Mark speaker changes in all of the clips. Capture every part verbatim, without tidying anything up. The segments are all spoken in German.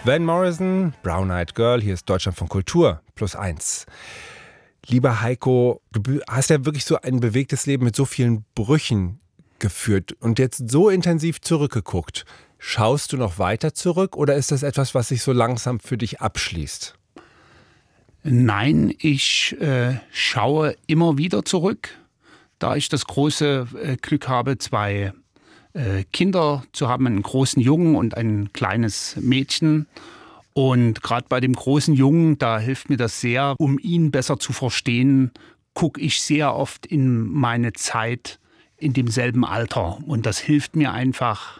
Speaker 1: Van Morrison, Brown Eyed Girl, hier ist Deutschlandfunk Kultur, plus eins. Lieber Heiko, du hast ja wirklich so ein bewegtes Leben mit so vielen Brüchen geführt und jetzt so intensiv zurückgeguckt. Schaust du noch weiter zurück oder ist das etwas, was sich so langsam für dich abschließt?
Speaker 2: Nein, ich äh, schaue immer wieder zurück, da ich das große äh, Glück habe, zwei äh, Kinder zu haben, einen großen Jungen und ein kleines Mädchen. Und gerade bei dem großen Jungen, da hilft mir das sehr, um ihn besser zu verstehen, gucke ich sehr oft in meine Zeit in demselben Alter. Und das hilft mir einfach,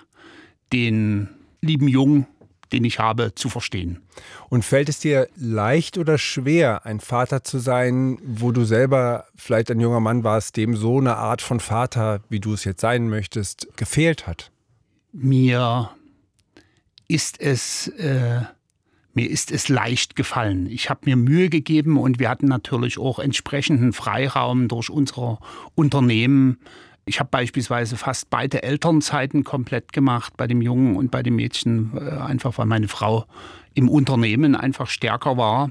Speaker 2: den lieben Jungen, den ich habe, zu verstehen.
Speaker 1: Und fällt es dir leicht oder schwer, ein Vater zu sein, wo du selber vielleicht ein junger Mann warst, dem so eine Art von Vater, wie du es jetzt sein möchtest, gefehlt hat?
Speaker 2: Mir ist es, äh, mir ist es leicht gefallen. Ich habe mir Mühe gegeben und wir hatten natürlich auch entsprechenden Freiraum durch unser Unternehmen. Ich habe beispielsweise fast beide Elternzeiten komplett gemacht, bei dem Jungen und bei dem Mädchen, einfach weil meine Frau im Unternehmen einfach stärker war.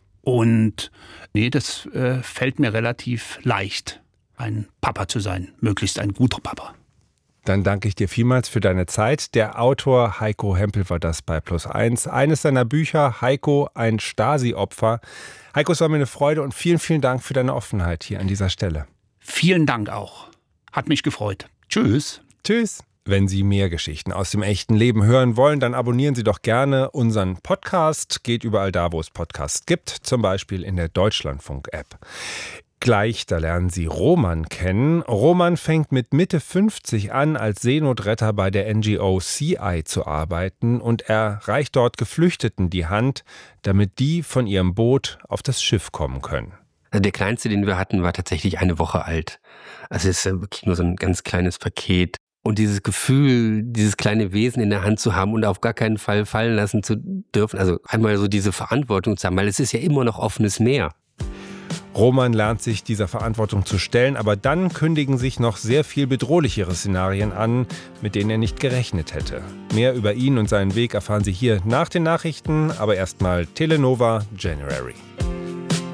Speaker 2: Und nee, das äh, fällt mir relativ leicht, ein Papa zu sein, möglichst ein guter Papa.
Speaker 1: Dann danke ich dir vielmals für deine Zeit. Der Autor Heiko Hempel war das bei plus eins. Eines seiner Bücher, Heiko, ein Stasi-Opfer. Heiko, es war mir eine Freude und vielen, vielen Dank für deine Offenheit hier an dieser Stelle.
Speaker 2: Vielen Dank auch. Hat mich gefreut. Tschüss.
Speaker 1: Tschüss. Wenn Sie mehr Geschichten aus dem echten Leben hören wollen, dann abonnieren Sie doch gerne unseren Podcast. Geht überall da, wo es Podcasts gibt, zum Beispiel in der Deutschlandfunk-App. Gleich, da lernen Sie Roman kennen. Roman fängt mit Mitte fünfzig an, als Seenotretter bei der N G O Sea Eye zu arbeiten und er reicht dort Geflüchteten die Hand, damit die von ihrem Boot auf das Schiff kommen können.
Speaker 3: Der kleinste, den wir hatten, war tatsächlich eine Woche alt. Also es ist wirklich nur so ein ganz kleines Paket. Und dieses Gefühl, dieses kleine Wesen in der Hand zu haben und auf gar keinen Fall fallen lassen zu dürfen, also einmal so diese Verantwortung zu haben, weil es ist ja immer noch offenes Meer.
Speaker 1: Roman lernt sich dieser Verantwortung zu stellen, aber dann kündigen sich noch sehr viel bedrohlichere Szenarien an, mit denen er nicht gerechnet hätte. Mehr über ihn und seinen Weg erfahren Sie hier nach den Nachrichten, aber erstmal Telenova January.